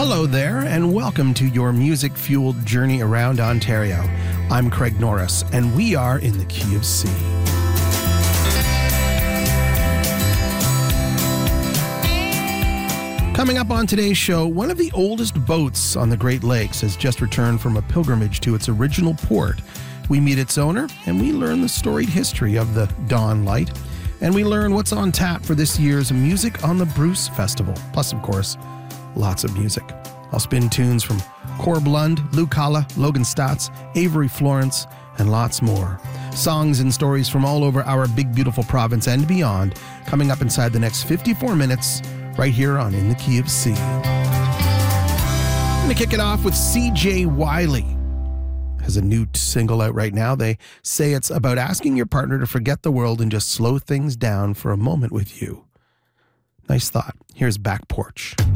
Hello there, and welcome to your music-fueled journey around Ontario. I'm Craig Norris, and we are in the Key of C. Coming up on today's show, one of the oldest boats on the Great Lakes has just returned from a pilgrimage to its original port. We meet its owner, and we learn the storied history of the Dawn Light, and we learn what's on tap for this year's Music on the Bruce Festival. Plus, of course, lots of music. I'll spin tunes from Corb Lund, Lou Kalla, Logan Staats, Avery Florence, and lots more. Songs and stories from all over our big, beautiful province and beyond, coming up inside the next 54 minutes, right here on In the Key of C. I'm going to kick it off with CJ Wiley. Has a new single out right now. They say it's about asking your partner to forget the world and just slow things down for a moment with you. Nice thought. Here's Back Porch.